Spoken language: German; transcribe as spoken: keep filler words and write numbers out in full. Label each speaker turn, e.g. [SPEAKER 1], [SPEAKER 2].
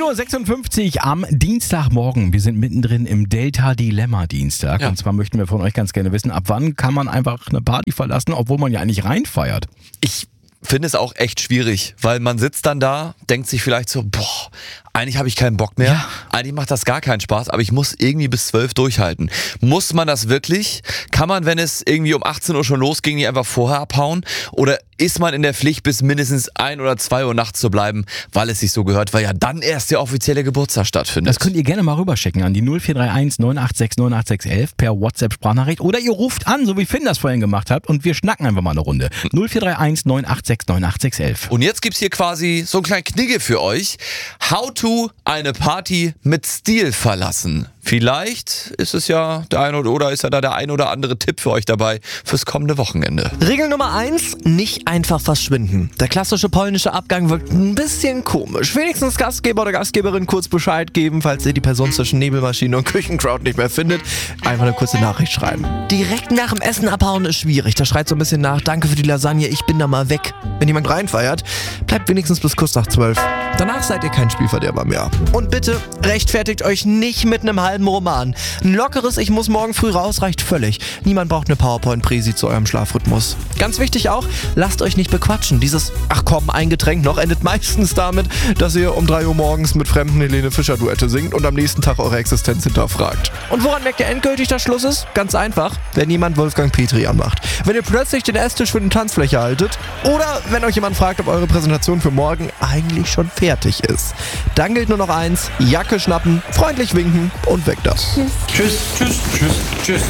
[SPEAKER 1] neun Uhr sechsundfünfzig am Dienstagmorgen. Wir sind mittendrin im Delta-Dilemma-Dienstag.
[SPEAKER 2] Ja.
[SPEAKER 1] Und zwar möchten wir von euch ganz gerne wissen, ab wann kann man einfach eine Party verlassen, obwohl man ja eigentlich reinfeiert?
[SPEAKER 2] Ich finde es auch echt schwierig, weil man sitzt dann da, denkt sich vielleicht so, boah, eigentlich habe ich keinen Bock mehr,
[SPEAKER 1] Ja.
[SPEAKER 2] eigentlich macht das gar keinen Spaß, aber ich muss irgendwie bis zwölf durchhalten. Muss man das wirklich? Kann man, wenn es irgendwie um achtzehn Uhr schon losging, nicht einfach vorher abhauen? Oder ist man in der Pflicht, bis mindestens ein oder zwei Uhr nachts zu bleiben, weil es sich so gehört, weil ja dann erst der offizielle Geburtstag stattfindet?
[SPEAKER 1] Das könnt ihr gerne mal rüberschicken an die null vier drei eins neun acht sechs neun acht sechs eins per WhatsApp-Sprachnachricht oder ihr ruft an, so wie Finn das vorhin gemacht hat und wir schnacken einfach mal eine Runde. null vier drei eins neun acht sechs neun acht sechs eins.
[SPEAKER 2] Und jetzt gibt's hier quasi so einen kleinen Knigge für euch. How to eine Party mit Stil verlassen. Vielleicht ist es ja der ein oder, oder ist ja da der ein oder andere Tipp für euch dabei fürs kommende Wochenende.
[SPEAKER 3] Regel Nummer eins, nicht einfach verschwinden. Der klassische polnische Abgang wirkt ein bisschen komisch. Wenigstens Gastgeber oder Gastgeberin kurz Bescheid geben, falls ihr die Person zwischen Nebelmaschine und Küchencrowd nicht mehr findet. Einfach eine kurze Nachricht schreiben. Direkt nach dem Essen abhauen ist schwierig. Da schreit so ein bisschen nach, danke für die Lasagne, ich bin da mal weg. Wenn jemand reinfeiert, bleibt wenigstens bis kurz nach zwölf. Danach seid ihr kein Spielverderber mehr. Und bitte rechtfertigt euch nicht mit einem halben Roman. Ein lockeres Ich muss morgen früh raus reicht völlig. Niemand braucht eine PowerPoint-Präsi zu eurem Schlafrhythmus. Ganz wichtig auch, lasst euch nicht bequatschen. Dieses ach komm, ein Getränk noch endet meistens damit, dass ihr um drei Uhr morgens mit fremden Helene Fischer-Duette singt und am nächsten Tag eure Existenz hinterfragt. Und woran merkt ihr endgültig, dass Schluss ist? Ganz einfach, wenn jemand Wolfgang Petri anmacht. Wenn ihr plötzlich den Esstisch für eine Tanzfläche haltet oder wenn euch jemand fragt, ob eure Präsentation für morgen eigentlich schon fertig ist. Dann gilt nur noch eins, Jacke schnappen, freundlich winken und weg das.
[SPEAKER 4] Tschüss, tschüss, tschüss, tschüss.